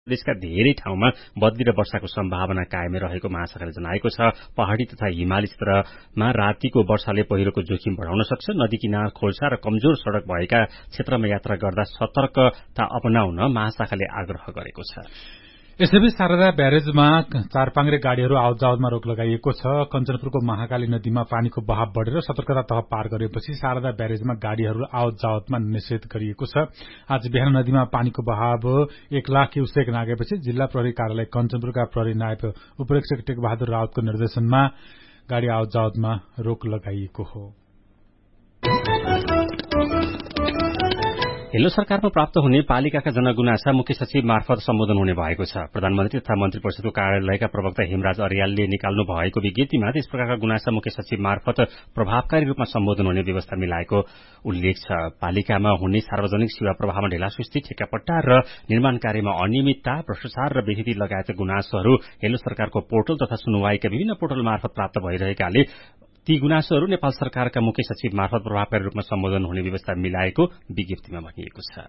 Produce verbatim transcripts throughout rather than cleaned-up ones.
देशका धेरै ठाउँमा बदली र वर्षाको सम्भावना कायमै रहेको महाशाखाले जनाएको छ। पहाड़ी तथा हिमाली क्षेत्रमा रातिको वर्षाले पहिरोको जोखिम बढ़ाउन सक्छ। नदी किनार खोल्सा र कमजोर सड़क भएका क्षेत्रमा यात्रा गर्दा सतर्कता अपनाउन महाशाखाले आग्रह गरेको छ। यसैबीच शारदा ब्यारेजमा चारपाङ्ग्रे गाड़ीहरू आवत जावतमा रोक लगाइएको छ। कञ्चनपुरको महाकाली नदीमा पानीको बहाव बढ़ेर सतर्कता तह पार गरेपछि शारदा ब्यारेजमा गाड़ीहरू आवत जावतमा निषेध गरिएको छ। आज बिहान नदीमा पानीको बहाव एक लाख क्युसेक नागेपछि जिल्ला प्रहरी कार्यालय कञ्चनपुरका प्रहरी नायब उपरीक्षक टेकबहादुर रावतको निर्देशनमा गाड़ी आवत जावतमा रोक लगाइएको हो। हेलो सरकारमा प्राप्त हुने पालिकाका जनगुनासा मुख्य सचिव मार्फत सम्बोधन हुने भएको छ। प्रधानमन्त्री तथा मन्त्री परिषदको कार्यालयका प्रवक्ता हेमराज अर्यालले निकाल्नु भएको विज्ञप्तिमा त्यस प्रकारका गुनासा मुख्य सचिव मार्फत प्रभावकारी रूपमा सम्बोधन हुने व्यवस्था मिलाएको उल्लेख छ। पालिकामा हुने सार्वजनिक सेवा प्रवाहमा ढिलासुस्ती, ठेक्कापट्टा र निर्माण कार्यमा अनियमितता, भ्रष्टाचार र बेइज्जती लगायतका गुनासोहरू हेलो सरकारको पोर्टल तथा सुनवाईका विभिन्न पोर्टल मार्फत प्राप्त भइरहेकाले ती गुनासोहरू नेपाल सरकारका मुख्य सचिव मार्फत प्रभावकारी रूपमा सम्बोधन हुने व्यवस्था मिलाएको विज्ञप्तिमा भनिएको छ।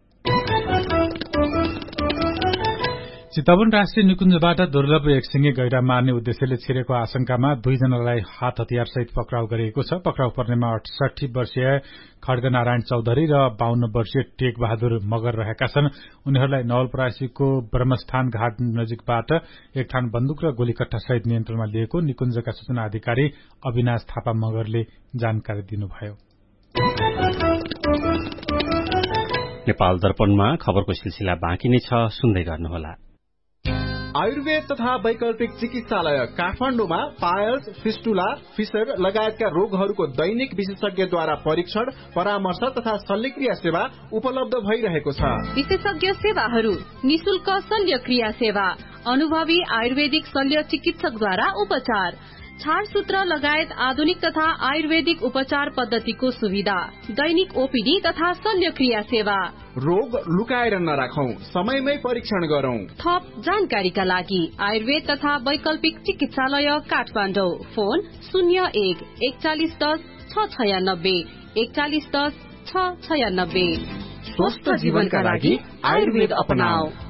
चितवन राष्ट्रिय निकुञ्जबाट दुर्लभ एकसिंगे गैंडा मार्ने उद्देश्यले छिरेको आशंकामा दुईजनालाई हात हतियार सहित पक्राउ गरिएको छ। पक्राउ पर्नेमा अठसठी वर्षीय खड्गनारायण चौधरी र बाहन्न वर्षीय टेक बहादुर मगर रहेका छन्। उनीहरूलाई नवलपरासीको ब्रह्मस्थान घाट नजिकबाट एक थान बन्दुक र गोलीकट्टा सहित नियन्त्रणमा लिएको निकुञ्जका सूचना अधिकारी अविनाश थापा मगरले जानकारी दिनुभयो। नेपाल दर्पणमा खबरको सिलसिला बाँकी नै छ, सुन्दै गर्नुहोला। आयुर्वेद तथा वैकल्पिक चिकित्सालय काठमाडौँमा पायल्स, फिस्टुला, फिसर लगायतका रोगहरूको दैनिक विशेषज्ञद्वारा परीक्षण, परामर्श तथा शल्यक्रिया सेवा उपलब्ध भइरहेको छ। विशेषज्ञ सेवाहरू, निशुल्क शल्यक्रिया सेवा, अनुभवी आयुर्वेदिक शल्य चिकित्सकद्वारा उपचार, छाडसूत्र लगायत आधुनिक तथा आयुर्वेदिक उपचार पद्धतिको सुविधा, दैनिक ओपीडी तथा शल्यक्रिया सेवा। रोग लुकाएर नराखौं, समयमै परीक्षण गरौं। थप जानकारीका लागि आयुर्वेद तथा वैकल्पिक चिकित्सालय काठमाडौँ, फोन शून्य एक एकचालिस दस छ छयानब्बे एकचालिस दस छ छयानब्बे। स्वस्थ जीवनका लागि आयुर्वेद अपनाऊ।